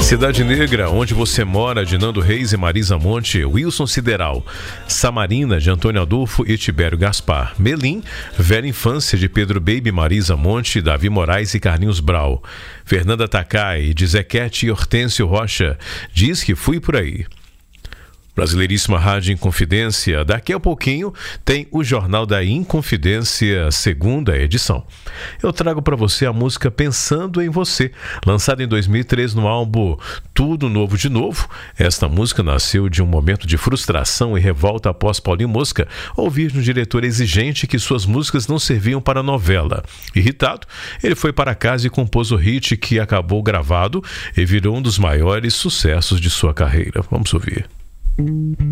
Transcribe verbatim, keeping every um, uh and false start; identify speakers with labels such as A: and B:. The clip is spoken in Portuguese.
A: Cidade Negra, Onde Você Mora, de Nando Reis e Marisa Monte. Wilson Sideral. Samarina, de Antônio Adolfo e Tibério Gaspar. Melim, Velha Infância, de Pedro Baby, Marisa Monte, Davi Moraes e Carlinhos Brau. Fernanda Takai, de Zequete e Hortêncio Rocha. Diz que fui por aí. Brasileiríssima Rádio Inconfidência. Daqui a pouquinho tem o Jornal da Inconfidência, segunda edição. Eu trago para você a música Pensando em Você, lançada em dois mil e três no álbum Tudo Novo de Novo. Esta música nasceu de um momento de frustração e revolta após Paulinho Mosca ouvir de um diretor exigente que suas músicas não serviam para novela. Irritado, ele foi para casa e compôs o hit que acabou gravado e virou um dos maiores sucessos de sua carreira. Vamos ouvir.